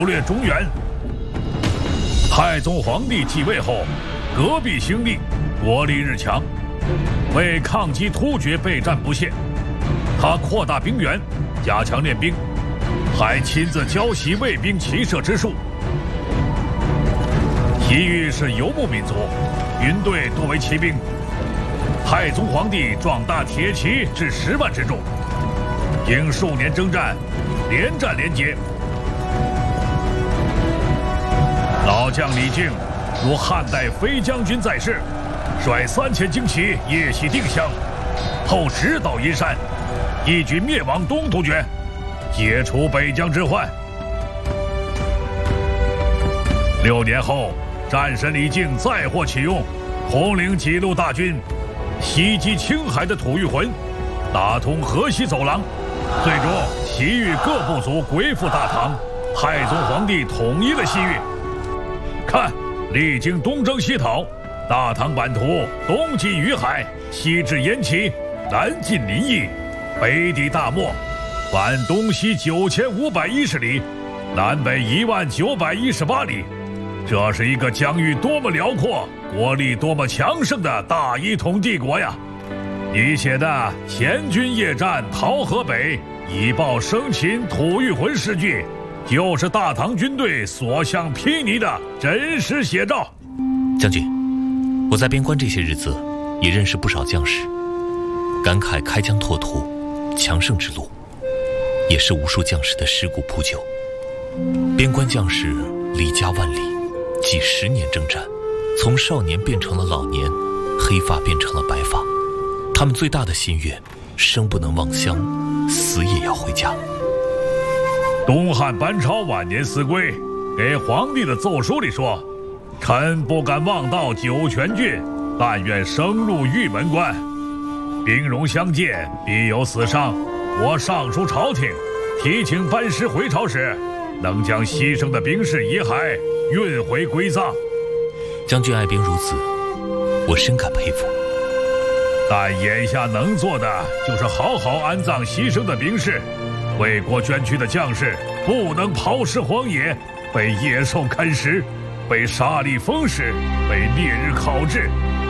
谋略中原。太宗皇帝继位后，隔壁兴利，国力日强，为抗击突厥备战不懈，他扩大兵源，加强练兵，还亲自教习卫兵骑射之术。西域是游牧民族，军队多为骑兵。太宗皇帝壮大铁骑至10万之众，经数年征战，连战连捷。老将李靖如汉代飞将军在世，率3000精骑夜袭定襄，后直捣阴山，一举灭亡东突厥，解除北疆之患。6年后，战神李靖再获启用，统领几路大军，袭击青海的吐谷浑，打通河西走廊，最终西域各部族归附大唐，太宗皇帝统一了西域。看，历经东征西讨，大唐版图东及于海，西至燕齐，南进临邑，北抵大漠，凡东西9510里，南北19918里。这是一个疆域多么辽阔，国力多么强盛的大一统帝国呀！你写的“前军夜战讨河北，以报生擒吐谷浑”诗句，就是大唐军队所向披靡的真实写照。 将军，我在边关这些日子，也认识不少将士，感慨开疆拓土、强盛之路，也是无数将士的尸骨铺就。边关将士离家万里，几10年征战，从少年变成了老年，黑发变成了白发。他们最大的心愿，生不能忘乡，死也要回家。 东汉班超晚年思归，给皇帝的奏书里说：“臣不敢望到酒泉郡，但愿生入玉门关。兵戎相见，必有死伤。我上书朝廷，提请班师回朝时，能将牺牲的兵士遗骸运回归葬。” 将军爱兵如子，我深感佩服。 但眼下能做的就是好好安葬牺牲的兵士，为国捐躯的将士不能抛尸荒野，被野兽啃食，被沙砾封食，被烈日烤制，